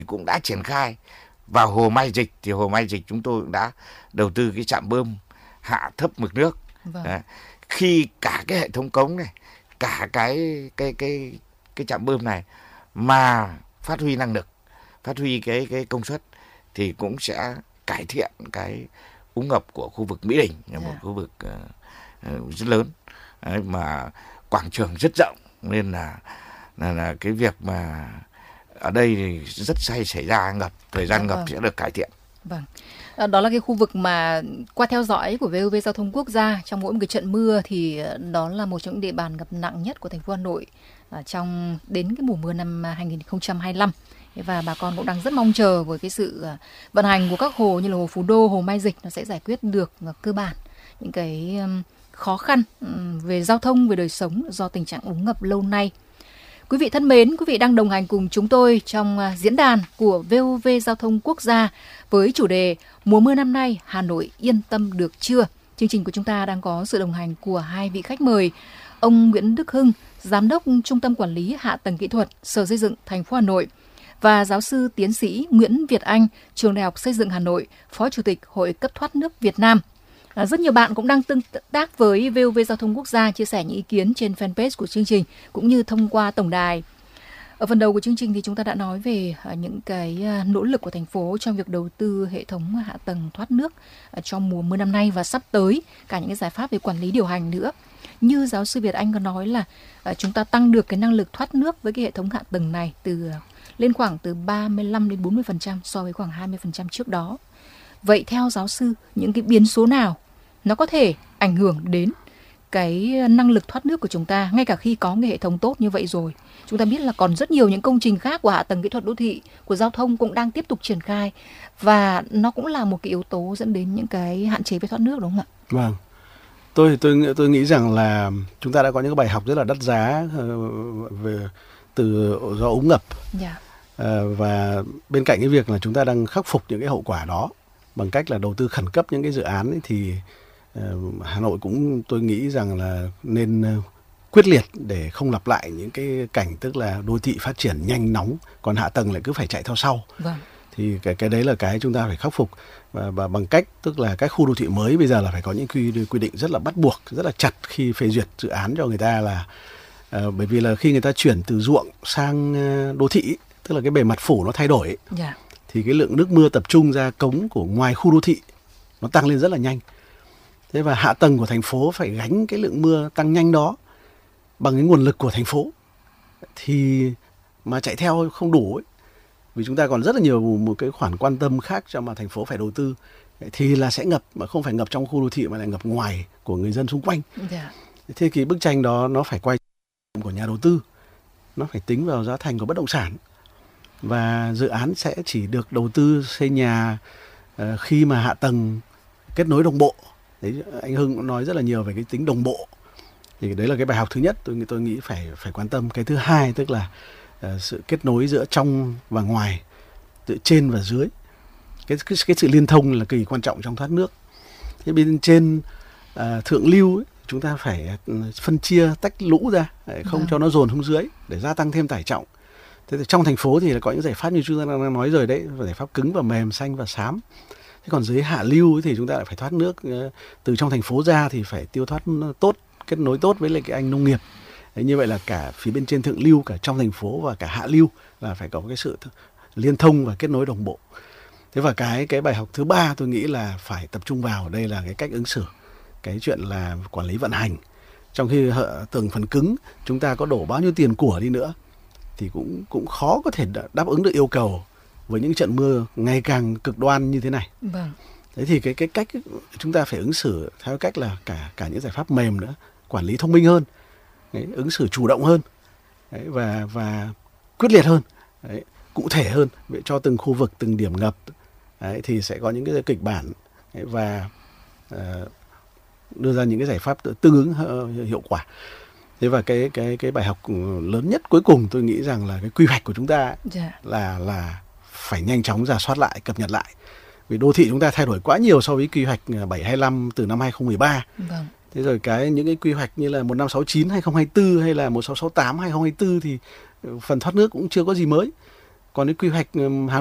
cũng đã triển khai. Vào Hồ Mai Dịch thì Hồ Mai Dịch chúng tôi cũng đã đầu tư cái trạm bơm hạ thấp mực nước. Vâng. Khi cả cái hệ thống cống này, cả cái trạm bơm này mà phát huy năng lực, phát huy cái công suất thì cũng sẽ cải thiện cái úng ngập của khu vực Mỹ Đình, là một khu vực rất lớn. Đấy, mà quảng trường rất rộng, nên là cái việc mà ở đây thì rất hay xảy ra ngập, thời gian ngập sẽ được cải thiện. Vâng. Đó là cái khu vực mà qua theo dõi của VOV Giao thông Quốc gia, trong mỗi một cái trận mưa thì đó là một trong những địa bàn ngập nặng nhất của thành phố Hà Nội trong đến cái mùa mưa năm 2025. Và bà con cũng đang rất mong chờ với cái sự vận hành của các hồ như là hồ Phú Đô, hồ Mai Dịch, nó sẽ giải quyết được cơ bản những cái khó khăn về giao thông, về đời sống do tình trạng úng ngập lâu nay. Quý vị thân mến, quý vị đang đồng hành cùng chúng tôi trong diễn đàn của VOV Giao thông Quốc gia với chủ đề Mùa mưa năm nay Hà Nội yên tâm được chưa? Chương trình của chúng ta đang có sự đồng hành của hai vị khách mời, ông Nguyễn Đức Hưng, Giám đốc Trung tâm Quản lý Hạ tầng Kỹ thuật Sở Xây dựng thành phố Hà Nội, và giáo sư tiến sĩ Nguyễn Việt Anh, Trường Đại học Xây dựng Hà Nội, Phó Chủ tịch Hội cấp thoát nước Việt Nam. Rất nhiều bạn cũng đang tương tác với VOV Giao thông Quốc gia, chia sẻ những ý kiến trên fanpage của chương trình cũng như thông qua tổng đài. Ở phần đầu của chương trình thì chúng ta đã nói về những cái nỗ lực của thành phố trong việc đầu tư hệ thống hạ tầng thoát nước trong mùa mưa năm nay và sắp tới, cả những cái giải pháp về quản lý điều hành nữa. Như giáo sư Việt Anh có nói là chúng ta tăng được cái năng lực thoát nước với cái hệ thống hạ tầng này lên khoảng từ 35 đến 40% so với khoảng 20% trước đó. Vậy theo giáo sư, những cái biến số nào nó có thể ảnh hưởng đến cái năng lực thoát nước của chúng ta, ngay cả khi có cái hệ thống tốt như vậy rồi? Chúng ta biết là còn rất nhiều những công trình khác của hạ tầng kỹ thuật đô thị, của giao thông cũng đang tiếp tục triển khai, và nó cũng là một cái yếu tố dẫn đến những cái hạn chế về thoát nước, đúng không ạ? Vâng. Tôi nghĩ rằng là chúng ta đã có những cái bài học rất là đắt giá do úng ngập. Và bên cạnh cái việc là chúng ta đang khắc phục những cái hậu quả đó bằng cách là đầu tư khẩn cấp những cái dự án ấy, thì Hà Nội cũng tôi nghĩ rằng là nên quyết liệt để không lặp lại những cái cảnh tức là đô thị phát triển nhanh nóng, còn hạ tầng lại cứ phải chạy theo sau. Vâng. Thì cái đấy là cái chúng ta phải khắc phục, và bằng cách tức là các khu đô thị mới bây giờ là phải có những quy định rất là bắt buộc, rất là chặt khi phê duyệt dự án cho người ta, là bởi vì là khi người ta chuyển từ ruộng sang đô thị, tức là cái bề mặt phủ nó thay đổi, thì cái lượng nước mưa tập trung ra cống của ngoài khu đô thị nó tăng lên rất là nhanh. Thế và hạ tầng của thành phố phải gánh cái lượng mưa tăng nhanh đó bằng cái nguồn lực của thành phố, thì mà chạy theo không đủ ấy, vì chúng ta còn rất là nhiều một cái khoản quan tâm khác cho mà thành phố phải đầu tư, thì là sẽ ngập, mà không phải ngập trong khu đô thị mà lại ngập ngoài của người dân xung quanh. Thế thì bức tranh đó nó phải quay của nhà đầu tư, nó phải tính vào giá thành của bất động sản, và dự án sẽ chỉ được đầu tư xây nhà khi mà hạ tầng kết nối đồng bộ. Đấy, anh Hưng cũng nói rất là nhiều về cái tính đồng bộ. Thì đấy là cái bài học thứ nhất tôi nghĩ phải quan tâm. Cái thứ hai tức là sự kết nối giữa trong và ngoài, giữa trên và dưới. Cái sự liên thông là cực kỳ quan trọng trong thoát nước. Thế bên trên thượng lưu ấy, chúng ta phải phân chia tách lũ ra, không cho nó dồn xuống dưới để gia tăng thêm tải trọng. Thế thì trong thành phố thì có những giải pháp như chúng ta đang nói rồi đấy, giải pháp cứng và mềm, xanh và xám. Thế còn dưới hạ lưu ấy thì chúng ta lại phải thoát nước từ trong thành phố ra, thì phải tiêu thoát tốt, kết nối tốt với lại cái anh nông nghiệp. Đấy, như vậy là cả phía bên trên thượng lưu, cả trong thành phố và cả hạ lưu là phải có cái sự liên thông và kết nối đồng bộ. Thế và cái bài học thứ ba tôi nghĩ là phải tập trung vào đây là cái cách ứng xử, cái chuyện là quản lý vận hành. Trong khi từng phần cứng chúng ta có đổ bao nhiêu tiền của đi nữa thì cũng khó có thể đáp ứng được yêu cầu với những trận mưa ngày càng cực đoan như thế này. Vâng. Thế thì cái cách chúng ta phải ứng xử theo cách là cả những giải pháp mềm nữa, quản lý thông minh hơn, đấy, ứng xử chủ động hơn, đấy, và quyết liệt hơn, đấy, cụ thể hơn cho từng khu vực, từng điểm ngập, đấy, thì sẽ có những cái kịch bản, đấy, và đưa ra những cái giải pháp tương ứng hiệu quả. Thế và cái bài học lớn nhất cuối cùng tôi nghĩ rằng là cái quy hoạch của chúng ta là phải nhanh chóng rà soát lại, cập nhật lại. Vì đô thị chúng ta thay đổi quá nhiều so với quy hoạch 725 từ năm 2013. Vâng. Thế rồi những cái quy hoạch như là 1569 2024 hay là 1668 2024 thì phần thoát nước cũng chưa có gì mới. Còn cái quy hoạch Hà